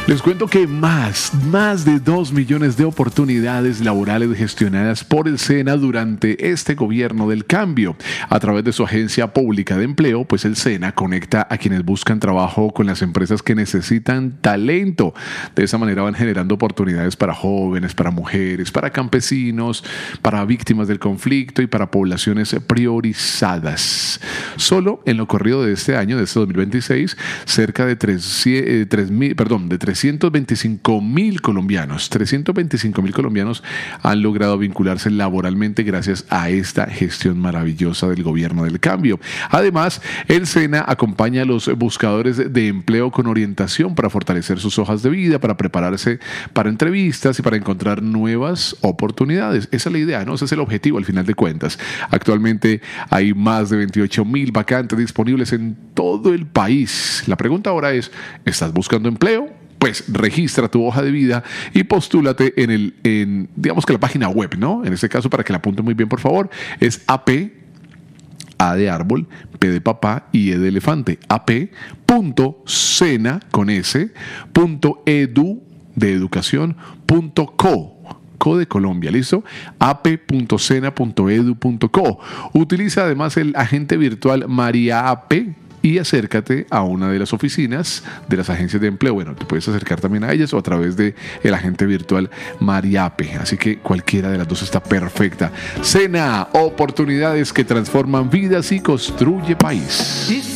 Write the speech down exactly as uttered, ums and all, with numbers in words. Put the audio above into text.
Les cuento que más, más de dos millones de oportunidades laborales gestionadas por el SENA durante este gobierno del cambio. A través de su agencia pública de empleo, pues el SENA conecta a quienes buscan trabajo con las empresas que necesitan talento. De esa manera van generando oportunidades para jóvenes, para mujeres, para campesinos, para víctimas del conflicto y para poblaciones priorizadas. Solo en lo corrido de este año, de este dos mil veintiséis, cerca de tres, eh, tres mil, perdón, de trescientos veinticinco mil colombianos, trescientos veinticinco mil colombianos han logrado vincularse laboralmente gracias a esta gestión maravillosa del gobierno del cambio. Además, el SENA acompaña a los buscadores de empleo con orientación para fortalecer sus hojas de vida, para prepararse para entrevistas y para encontrar nuevas oportunidades. Esa es la idea, ¿no? Ese es el objetivo al final de cuentas. Actualmente hay más de veintiocho mil vacantes disponibles en todo el país. La pregunta ahora es, ¿estás buscando empleo? Pues registra tu hoja de vida y postúlate en el, en, digamos que la página web, ¿no? En este caso, para que la apunten muy bien, por favor, es A P, A de árbol, P de papá y E de elefante, ap.sena con S, punto edu de educación, punto co. Co de Colombia, ¿listo? ap.sena punto edu punto co. Utiliza además el agente virtual María A P y acércate a una de las oficinas de las agencias de empleo. Bueno, te puedes acercar también a ellas o a través de el agente virtual Mariape. Así que cualquiera de las dos está perfecta. SENA, oportunidades que transforman vidas y construye país.